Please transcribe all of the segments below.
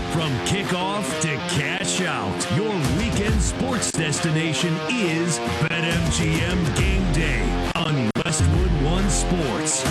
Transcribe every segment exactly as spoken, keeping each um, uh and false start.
From kickoff to cash out, your weekend sports destination is BetMGM Game Day on Westwood One Sports.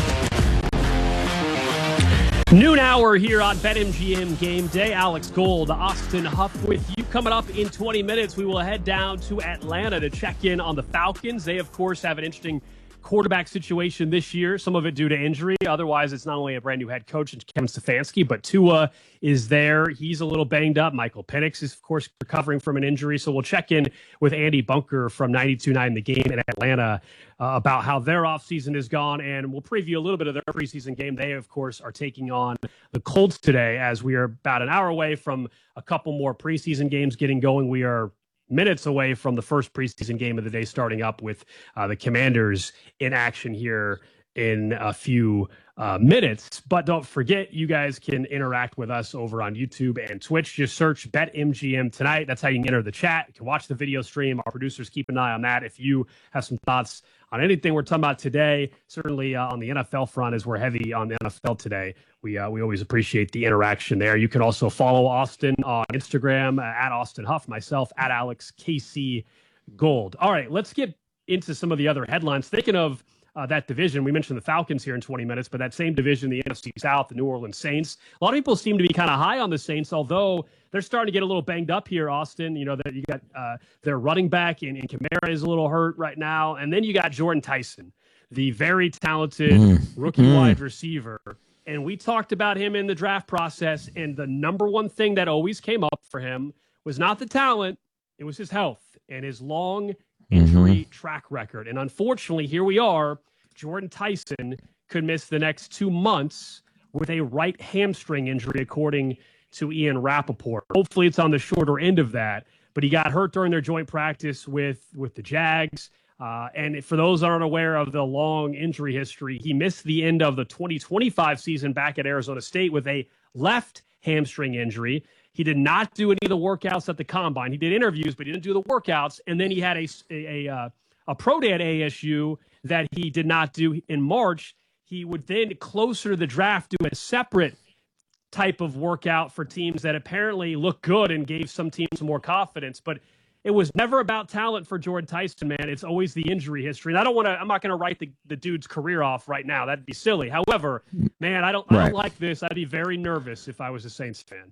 Noon hour here on BetMGM Game Day. Alex Gold, Austin Huff with you. Coming up in twenty minutes, we will head down to Atlanta to check in on the Falcons. They, of course, have an interesting quarterback situation this year, some of it due to injury. Otherwise, it's not only a brand new head coach, it's Kevin Stefanski, but Tua is there. He's a little banged up. Michael Penix is, of course, recovering from an injury. So we'll check in with Andy Bunker from ninety-two point nine The Game in Atlanta uh, about how their offseason has gone, and we'll preview a little bit of their preseason game. They, of course, are taking on the Colts today, as we are about an hour away from a couple more preseason games getting going. We are minutes away from the first preseason game of the day starting up with uh, the Commanders in action here in a few uh, minutes. But don't forget, you guys can interact with us over on YouTube and Twitch. Just search BetMGM tonight. That's how you can enter the chat. You can watch the video stream. Our producers keep an eye on that. If you have some thoughts on anything we're talking about today, certainly uh, on the N F L front, as we're heavy on the N F L today, we uh, we always appreciate the interaction there. You can also follow Austin on Instagram uh, at Austin Huff, myself at Alex K C Gold. All right, let's get into some of the other headlines. Thinking of uh, that division, we mentioned the Falcons here in twenty minutes, but that same division, the N F C South, the New Orleans Saints. A lot of people seem to be kind of high on the Saints, although they're starting to get a little banged up here, Austin. You know, that you got uh, their running back in, in Kamara is a little hurt right now. And then you got Jordan Tyson, the very talented mm. rookie mm. wide receiver. And we talked about him in the draft process. And the number one thing that always came up for him was not the talent. It was his health and his long injury mm-hmm. track record. And unfortunately, here we are. Jordan Tyson could miss the next two months with a right hamstring injury, according to Ian Rappaport. Hopefully it's on the shorter end of that, but he got hurt during their joint practice with, with the Jags. Uh, and for those that aren't aware of the long injury history, he missed the end of the twenty twenty-five season back at Arizona State with a left hamstring injury. He did not do any of the workouts at the combine. He did interviews, but he didn't do the workouts. And then he had a, a, a, uh, a pro day at A S U that he did not do in March. He would then, closer to the draft, do a separate type of workout for teams that apparently looked good and gave some teams more confidence. But it was never about talent for Jordan Tyson, man. It's always the injury history. And I don't want to, I'm not going to write the, the dude's career off right now. That'd be silly. However, man, I don't, right. I don't like this. I'd be very nervous if I was a Saints fan.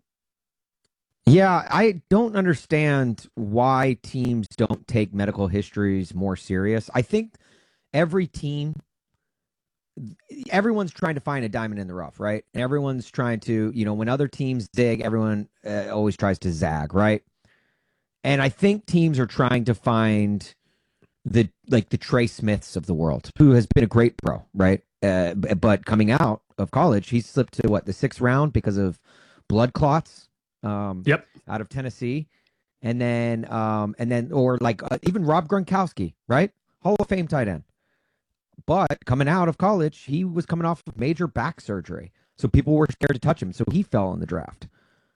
Yeah, I don't understand why teams don't take medical histories more serious. I think every team, everyone's trying to find a diamond in the rough, right? And everyone's trying to, you know, when other teams zig, everyone uh, always tries to zag, right? And I think teams are trying to find the, like the Trey Smiths of the world, who has been a great pro, right? Uh, but coming out of college, he slipped to what, the sixth round because of blood clots. Um, yep. Out of Tennessee. And then, um, and then, or like uh, even Rob Gronkowski, right? Hall of Fame tight end. But coming out of college, he was coming off of major back surgery. So people were scared to touch him. So he fell in the draft.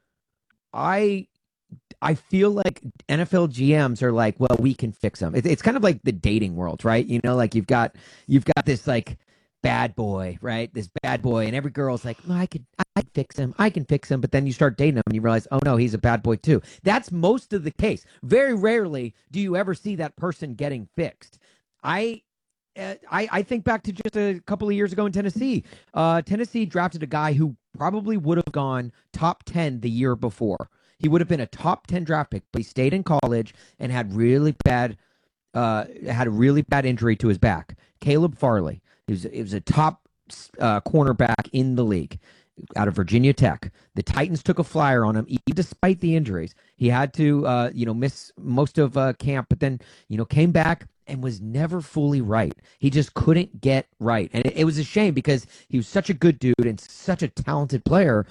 I I feel like N F L G Ms are like, well, we can fix him. It, it's kind of like the dating world, right? You know, like you've got you've got this like bad boy, right? This bad boy, and every girl's like, well, I could I could fix him. I can fix him. But then you start dating him and you realize, oh no, he's a bad boy too. That's most of the case. Very rarely do you ever see that person getting fixed. I Uh, I, I think back to just a couple of years ago in Tennessee. Uh, Tennessee drafted a guy who probably would have gone top ten the year before. He would have been a top ten draft pick, but he stayed in college and had really bad, uh, had a really bad injury to his back. Caleb Farley. He was, he was a top uh, cornerback in the league out of Virginia Tech. The Titans took a flyer on him, even despite the injuries. He had to, uh, you know, miss most of uh, camp, but then, you know, came back and was never fully right. He just couldn't get right. And it, it was a shame because he was such a good dude and such a talented player,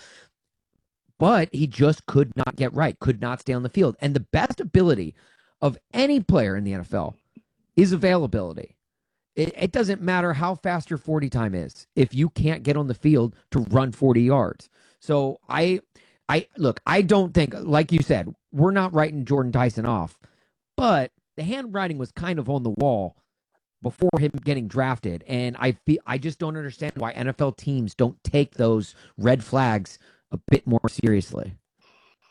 but he just could not get right, could not stay on the field. And the best ability of any player in the N F L is availability. It, it doesn't matter how fast your forty time is if you can't get on the field to run forty yards. So I, I look, I don't think, like you said, we're not writing Jordan Tyson off, but the handwriting was kind of on the wall before him getting drafted. And I feel, I just don't understand why N F L teams don't take those red flags a bit more seriously.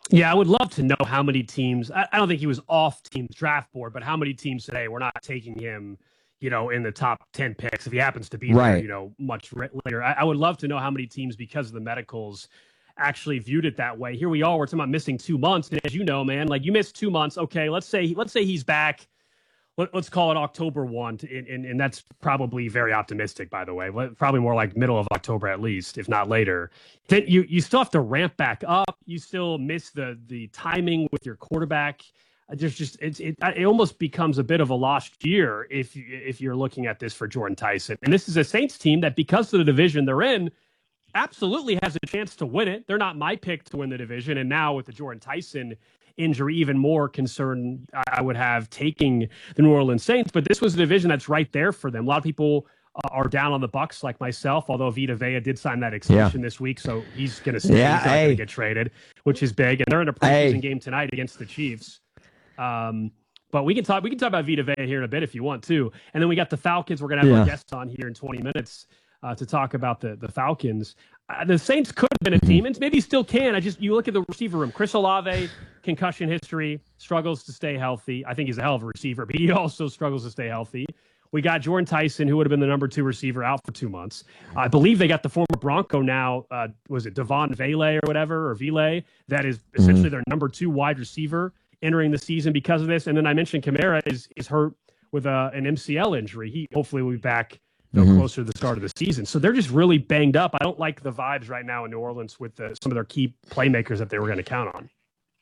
Yeah, I would love to know how many teams. I, I don't think he was off team's draft board, but how many teams today we're not taking him, you know, in the top ten picks if he happens to be Right. there, you know, much later. I, I would love to know how many teams, because of the medicals, actually viewed it that way. Here we are. We're talking about missing two months. And as you know, man, like you missed two months. Okay, let's say let's say he's back. Let, let's call it October first, and, and, and that's probably very optimistic, by the way. Probably more like middle of October at least, if not later. Then you you still have to ramp back up. You still miss the the timing with your quarterback. There's just it's it, it almost becomes a bit of a lost year if you, if you're looking at this for Jordan Tyson. And this is a Saints team that, because of the division they're in, absolutely has a chance to win it. They're not my pick to win the division. And now with the Jordan Tyson injury, even more concern I would have taking the New Orleans Saints. But this was a division that's right there for them. A lot of people uh, are down on the Bucs, like myself, although Vita Vea did sign that extension yeah. this week, so he's going to stay. Yeah, he's not hey. going to get traded, which is big. And they're in a preseason Hey. game tonight against the Chiefs. Um, but we can talk. We can talk about Vita Vea here in a bit if you want to. And then we got the Falcons. We're going to have Yeah. our guests on here in twenty minutes uh, to talk about the the Falcons. Uh, the Saints could have been a team, and maybe still can. I just you look at the receiver room. Chris Olave, concussion history, struggles to stay healthy. I think he's a hell of a receiver, but he also struggles to stay healthy. We got Jordan Tyson, who would have been the number two receiver, out for two months. I believe they got the former Bronco now. Uh, was it Devon Vele or whatever, or Vile? That is essentially mm-hmm. their number two wide receiver entering the season because of this. And then I mentioned Kamara is is hurt with uh, an M C L injury. He hopefully will be back you know, mm-hmm. closer to the start of the season. So they're just really banged up. I don't like the vibes right now in New Orleans with the, some of their key playmakers that they were going to count on.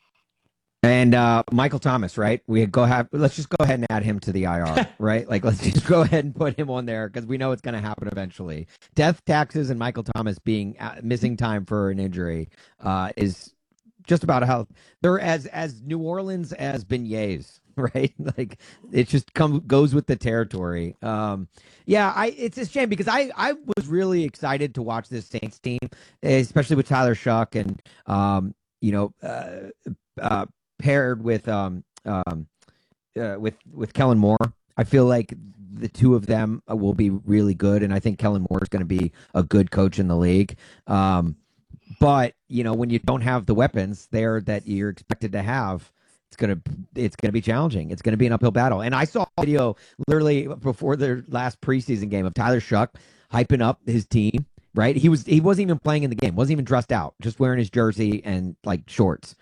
And uh, Michael Thomas, right? We go have let's just go ahead and add him to the I R, right? Like let's just go ahead and put him on there because we know it's going to happen eventually. Death, taxes, and Michael Thomas being uh, missing time for an injury uh, is just about how they're as as New Orleans as beignets, right? Like it just come goes with the territory. Um, yeah, I it's a shame because I I was really excited to watch this Saints team, especially with Tyler Shuck and um, you know uh, uh, paired with um um uh, with with Kellen Moore. I feel like the two of them will be really good, and I think Kellen Moore is going to be a good coach in the league. Um, But, you know, when you don't have the weapons there that you're expected to have, it's going to it's going to be challenging. It's going to be an uphill battle. And I saw a video literally before their last preseason game of Tyler Shuck hyping up his team, right? He was he wasn't even playing in the game, wasn't even dressed out, just wearing his jersey and like shorts.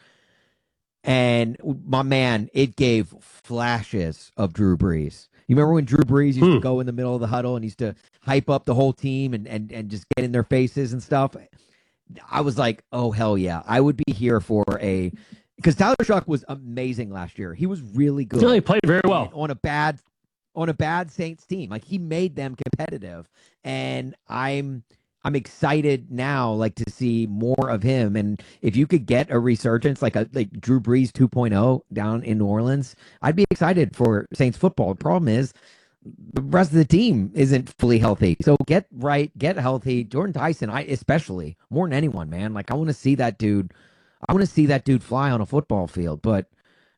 And my man, it gave flashes of Drew Brees. You remember when Drew Brees used hmm. to go in the middle of the huddle and used to hype up the whole team and, and, and just get in their faces and stuff? I was like, oh, hell yeah. I would be here for a – because Tyler Shuck was amazing last year. He was really good. He played very well. On a bad on a bad Saints team. Like, he made them competitive. And I'm I'm excited now, like, to see more of him. And if you could get a resurgence, like a like Drew Brees two point oh down in New Orleans, I'd be excited for Saints football. The problem is – the rest of the team isn't fully healthy. So get right, get healthy. Jordan Tyson, I especially, more than anyone, man. Like, I want to see that dude. I want to see that dude fly on a football field. But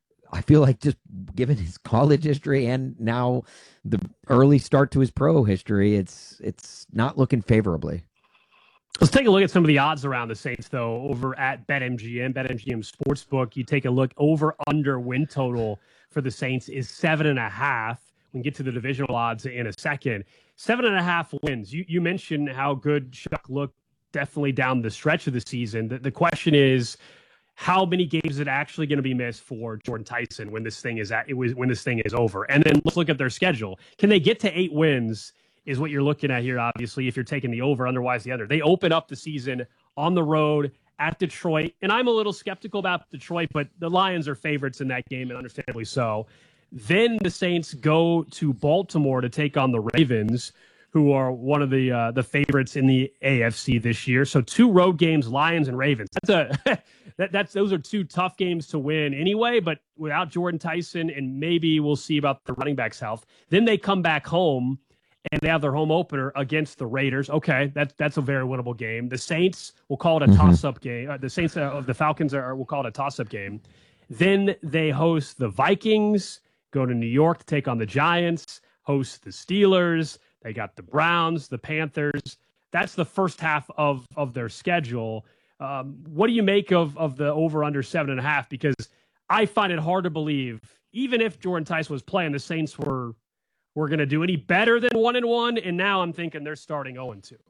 I feel like just given his college history and now the early start to his pro history, it's it's not looking favorably. Let's take a look at some of the odds around the Saints, though, over at BetMGM, BetMGM Sportsbook. You take a look over under win total for the Saints is seven and a half. We can get to the divisional odds in a second. Seven and a half wins. You you mentioned how good Shuck looked definitely down the stretch of the season. The, the question is, how many games is it actually going to be missed for Jordan Tyson when this thing is at, it was when this thing is over? And then let's look at their schedule. Can they get to eight wins? Is what you're looking at here, obviously, if you're taking the over, otherwise the under. They open up the season on the road at Detroit, and I'm a little skeptical about Detroit, but the Lions are favorites in that game, and understandably so. Then the Saints go to Baltimore to take on the Ravens, who are one of the uh, the favorites in the A F C this year. So two road games, Lions and Ravens. That's a that, that's those are two tough games to win anyway. But without Jordan Tyson, and maybe we'll see about the running back's health. Then they come back home and they have their home opener against the Raiders. Okay, that's that's a very winnable game. The Saints, we'll call it a mm-hmm. toss-up game. Uh, the Saints of uh, the Falcons are we'll call it a toss-up game. Then they host the Vikings. Go to New York to take on the Giants, host the Steelers. They got the Browns, the Panthers. That's the first half of, of their schedule. Um, what do you make of of the over under seven and a half? Because I find it hard to believe, even if Jordan Tyson was playing, the Saints were were going to do any better than one and one. And now I'm thinking they're starting zero and two.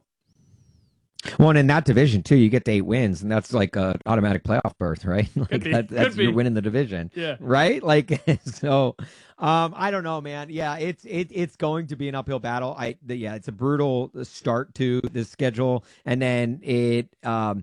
Well, and in that division too, you get to eight wins, and that's like a automatic playoff berth, right? Like that, that's you're winning the division, yeah. Right? Like so, um, I don't know, man. Yeah, it's it it's going to be an uphill battle. I the, yeah, it's a brutal start to the schedule, and then it um,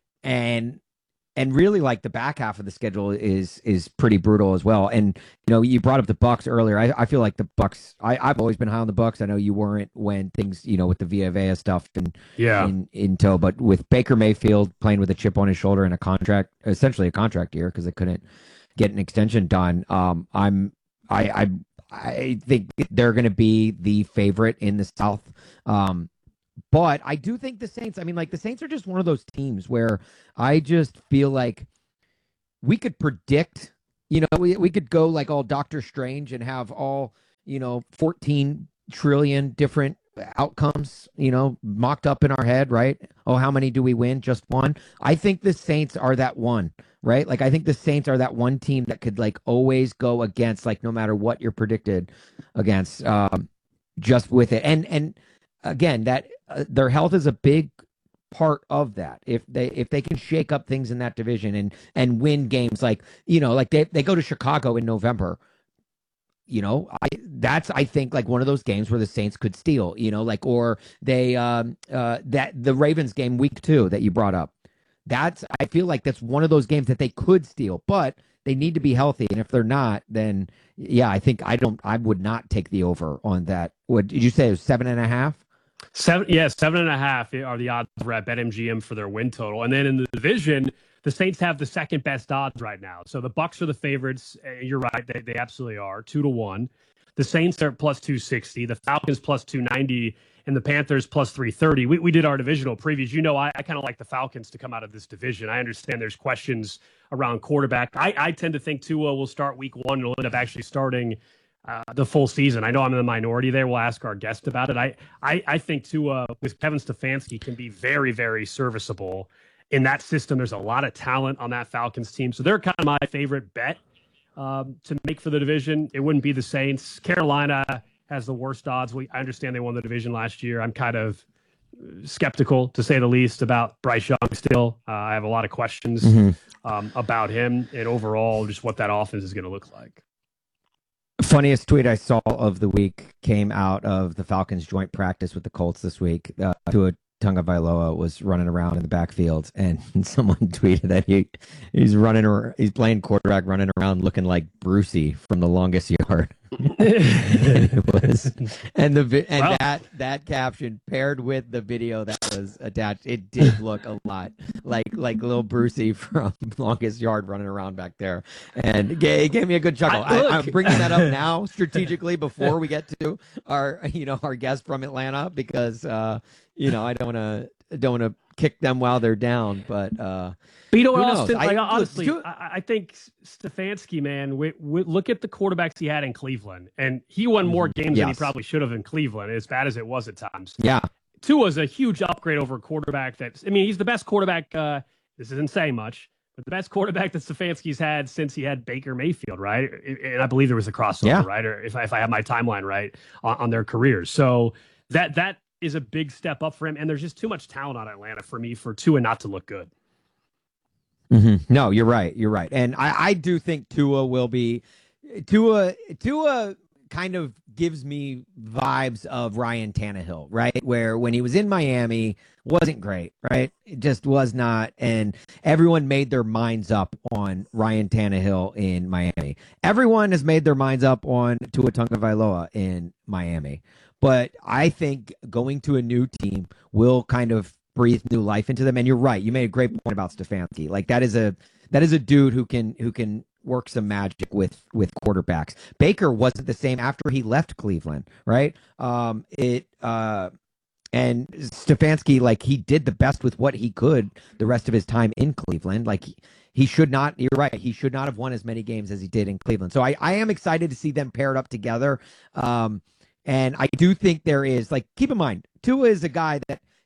and and really like the back half of the schedule is is pretty brutal as well. And you know, you brought up the Bucks earlier. I, I feel like the Bucks. I, I've always been high on the Bucks. I know you weren't when things, you know, with the Vita Vea stuff and yeah, in, in tow. But with Baker Mayfield playing with a chip on his shoulder and a contract, essentially a contract year because they couldn't get an extension done. Um, I'm I I I think they're going to be the favorite in the South. Um, But I do think the Saints, I mean, like the Saints are just one of those teams where I just feel like we could predict, you know, we, we could go like all Doctor Strange and have all, you know, fourteen trillion different outcomes, you know, mocked up in our head, right? Oh, how many do we win? Just one. I think the Saints are that one, right? Like I think the Saints are that one team that could like always go against, like no matter what you're predicted against, um, just with it. And, and, Again, that uh, their health is a big part of that. If they if they can shake up things in that division and and win games like you know like they they go to Chicago in November, you know I that's I think like one of those games where the Saints could steal. You know like or they um uh that the Ravens game week two that you brought up. That's I feel like that's one of those games that they could steal, but they need to be healthy. And if they're not, then yeah, I think I don't I would not take the over on that. What did you say? It was seven and a half? Seven, yeah, seven and a half are the odds for at BetMGM for their win total. And then in the division, the Saints have the second best odds right now. So the Bucks are the favorites. You're right, they they absolutely are, two to one. The Saints are plus two sixty, the Falcons plus two ninety, and the Panthers plus three thirty. We we did our divisional previews. You know, I, I kind of like the Falcons to come out of this division. I understand there's questions around quarterback. I, I tend to think Tua will start week one and will end up actually starting Uh, the full season. I know I'm in the minority there. We'll ask our guest about it. I I, I think Tua with Kevin Stefanski can be very, very serviceable in that system. There's a lot of talent on that Falcons team. So they're kind of my favorite bet um, to make for the division. It wouldn't be the Saints. Carolina has the worst odds. We I understand they won the division last year. I'm kind of skeptical, to say the least, about Bryce Young still. Uh, I have a lot of questions mm-hmm. um, about him and overall just what that offense is going to look like. Funniest tweet I saw of the week came out of the Falcons joint practice with the Colts this week. Uh, Tua Tagovailoa was running around in the backfield, and someone tweeted that he he's running or he's playing quarterback, running around looking like Brucey from The Longest Yard. and it was, and the and wow. that that caption paired with the video that was attached, it did look a lot like like little Brucey from Longest Yard running around back there, and it gave, it gave me a good chuckle. I, I, I'm bringing that up now strategically before we get to our you know our guest from Atlanta because uh, you know I don't want to don't want to kick them while they're down, but. Uh, But you know what, Austin? I, like, honestly, look, I, I think Stefanski, man, we, we, look at the quarterbacks he had in Cleveland, and he won more games yes. than he probably should have in Cleveland, as bad as it was at times. Yeah. Tua's a huge upgrade over a quarterback that's, I mean, he's the best quarterback, uh, this isn't saying much, but the best quarterback that Stefanski's had since he had Baker Mayfield, right? And I believe there was a crossover, yeah. right? Or if I, if I have my timeline right on, on their careers. So that that is a big step up for him, and there's just too much talent on Atlanta for me for Tua not to look good. Mm-hmm. No, you're right. You're right. And I, I do think Tua will be Tua. Tua kind of gives me vibes of Ryan Tannehill, right? Where when he was in Miami, wasn't great, right? It just was not. And everyone made their minds up on Ryan Tannehill in Miami. Everyone has made their minds up on Tua Tagovailoa in Miami. But I think going to a new team will kind of breathe new life into them. And you're right. You made a great point about Stefanski. Like that is a that is a dude who can who can work some magic with with quarterbacks. Baker wasn't the same after he left Cleveland, right? Um, it uh, and Stefanski, like he did the best with what he could the rest of his time in Cleveland. Like he, he should not. You're right. He should not have won as many games as he did in Cleveland. So I I am excited to see them paired up together. Um, and I do think there is like keep in mind Tua is a guy that.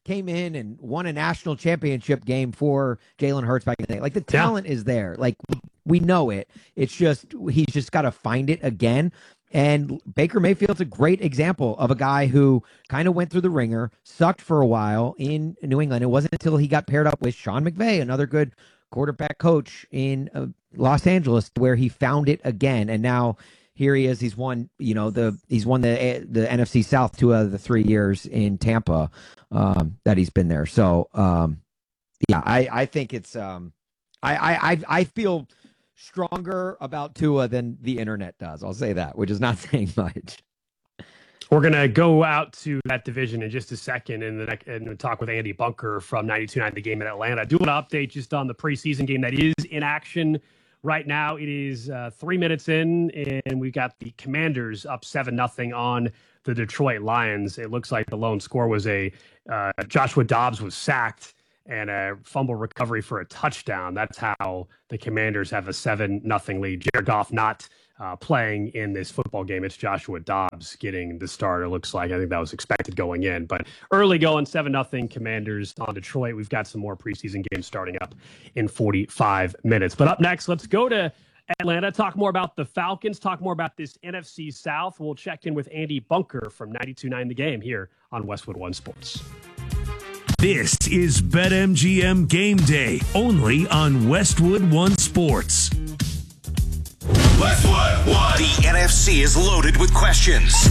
came in and won a national championship game for Jalen Hurts back in the day. Like the talent yeah. is there. Like we know it. It's just he's just got to find it again. And Baker Mayfield's a great example of a guy who kind of went through the ringer, sucked for a while in New England. It wasn't until he got paired up with Sean McVay, another good quarterback coach in uh, Los Angeles, where he found it again. And now here he is. He's won, you know, the he's won the the N F C South two out of the three years in Tampa um, that he's been there. So um, yeah, I I think it's um, I I I feel stronger about Tua than the internet does. I'll say that, which is not saying much. We're going to go out to that division in just a second and, the next, and talk with Andy Bunker from ninety-two point nine The Game in Atlanta. Do an update just on the preseason game that is in action right now. It is uh, three minutes in, and we've got the Commanders up seven nothing on the Detroit Lions. It looks like the lone score was a uh, Joshua Dobbs was sacked and a fumble recovery for a touchdown. That's how the Commanders have a seven nothing lead. Jared Goff not uh, playing in this football game. It's Joshua Dobbs getting the start, it looks like. I think that was expected going in. But early going, seven nothing Commanders on Detroit. We've got some more preseason games starting up in forty-five minutes. But up next, let's go to Atlanta, talk more about the Falcons, talk more about this N F C South. We'll check in with Andy Bunker from ninety-two point nine The Game here on Westwood One Sports. This is BetMGM Game Day, only on Westwood One Sports. Westwood One. The N F C is loaded with questions.